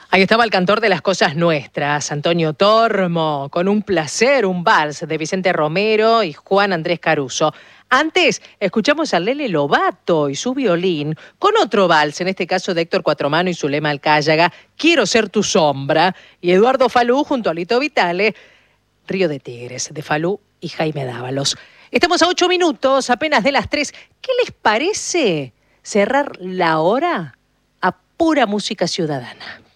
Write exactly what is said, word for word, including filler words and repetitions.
Ahí estaba el cantor de las cosas nuestras, Antonio Tormo, con Un placer, un vals de Vicente Romero y Juan Andrés Caruso. Antes escuchamos a Lele Lovato y su violín con otro vals, en este caso de Héctor Cuatromano y Zulema Alcáyaga, Quiero ser tu sombra, y Eduardo Falú junto a Lito Vitale, Río de Tigres, de Falú y Jaime Dávalos. Estamos a ocho minutos, apenas de las tres. ¿Qué les parece cerrar la hora a pura música ciudadana?